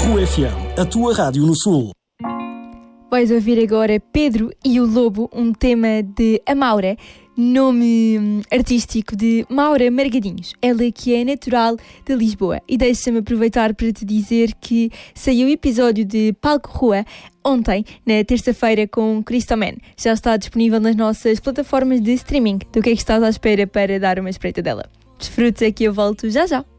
Rua FM, a tua rádio no Sul. Vais ouvir agora Pedro e o Lobo, um tema de Amaura, nome artístico de Maura Margadinhos, ela que é natural de Lisboa. E deixa-me aproveitar para te dizer que saiu o episódio de Palco Rua ontem, na terça-feira, com Cristoman. Já está disponível nas nossas plataformas de streaming. Do que é que estás à espera para dar uma espreita dela? Desfrute, que eu volto já já.